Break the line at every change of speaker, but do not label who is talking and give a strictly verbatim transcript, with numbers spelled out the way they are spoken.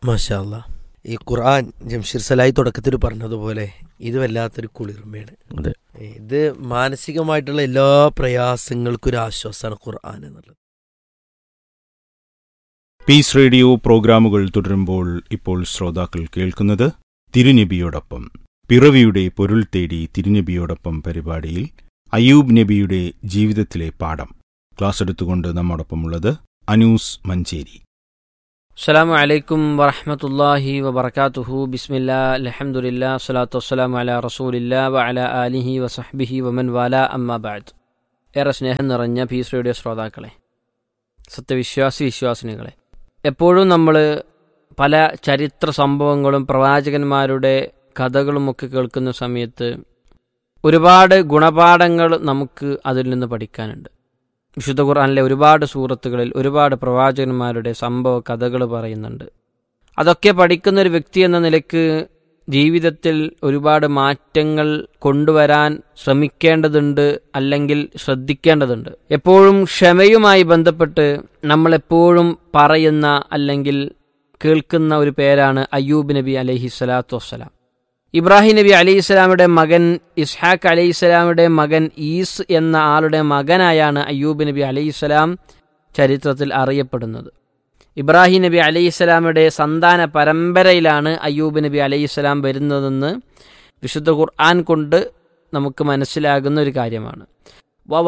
മാഷാ അല്ലാ. ഈ ഖുർആൻ ജംഷീർ സലായി തുടക്കത്തിൽ പറഞ്ഞതുപോലെ ഇത് വല്ലാത്തൊരു കുളിർമയാണ്.
അതെ,
ഇത് മാനസികമായിട്ടുള്ള എല്ലാ പ്രയാസങ്ങൾക്കും ഒരു ആശ്വാസമാണ് ഖുർആൻ എന്നുള്ളത്.
പീസ് റേഡിയോ പ്രോഗ്രാമുകൾ തുടരുമ്പോൾ ഇപ്പോൾ ശ്രോതാക്കൾ കേൾക്കുന്നത് തിരുനബിയോടൊപ്പം. പിറവിയുടെ പൊരുൾ തേടി തിരുനബിയോടൊപ്പം പരിപാടിയിൽ അയ്യൂബ് നബിയുടെ ജീവിതത്തിലെ പാഠം ക്ലാസ് എടുത്തുകൊണ്ട് നമ്മോടൊപ്പമുള്ളത് അനൂസ് മഞ്ചേരി.
അസ്സലാമു അലൈക്കും വറഹ്മത്തുള്ളാഹി വബറകാതുഹു. ബിസ്മില്ലാ അൽഹംദുലില്ലാ സ്വലാത്തു വസ്സലാമു അലാ റസൂലില്ലാ വഅലാ ആലിഹി വസഹ്ബിഹി വമൻ വാലാ അമ്മാ ബഅദ്. ഏറെ സ്നേഹം നിറഞ്ഞ പീസ് റേഡിയോ ശ്രോതാക്കളെ, സത്യവിശ്വാസി വിശ്വാസിനികളെ, എപ്പോഴും നമ്മൾ പല ചരിത്ര സംഭവങ്ങളും പ്രവാചകന്മാരുടെ കഥകളുമൊക്കെ കേൾക്കുന്ന സമയത്ത് ഒരുപാട് ഗുണപാഠങ്ങൾ നമുക്ക് അതിൽ നിന്ന് പഠിക്കാനുണ്ട്. വിശുദ്ധ ഖുർആനിലെ ഒരുപാട് സൂറത്തുകളിൽ ഒരുപാട് പ്രവാചകന്മാരുടെ സംഭവ കഥകൾ പറയുന്നുണ്ട്. അതൊക്കെ പഠിക്കുന്ന ഒരു വ്യക്തി എന്ന നിലയ്ക്ക് ജീവിതത്തിൽ ഒരുപാട് മാറ്റങ്ങൾ കൊണ്ടുവരാൻ ശ്രമിക്കേണ്ടതുണ്ട്, അല്ലെങ്കിൽ ശ്രദ്ധിക്കേണ്ടതുണ്ട്. എപ്പോഴും ക്ഷമയുമായി ബന്ധപ്പെട്ട് നമ്മളെപ്പോഴും പറയുന്ന അല്ലെങ്കിൽ കേൾക്കുന്ന ഒരു പേരാണ് അയ്യൂബ് നബി അലൈഹി സ്വലാത്തു വസ്സലാം. ഇബ്രാഹിം നബി അലൈഹി സ്വലാമിയുടെ മകൻ ഇസ്ഹാഖ് അലൈഹി സ്വലാമിയുടെ മകൻ ഈസ് എന്ന ആളുടെ മകനായാണ് അയ്യൂബ് നബി അലൈഹി സ്വലാം ചരിത്രത്തിൽ അറിയപ്പെടുന്നത്. ഇബ്രാഹിം നബി അലൈഹി സ്വലാമിയുടെ സന്താന പരമ്പരയിലാണ് അയ്യൂബ് നബി അലൈഹി സ്വലാം വരുന്നതെന്ന് വിശുദ്ധ ഖുർആൻ കൊണ്ട് നമുക്ക് മനസ്സിലാകുന്ന ഒരു കാര്യമാണ്.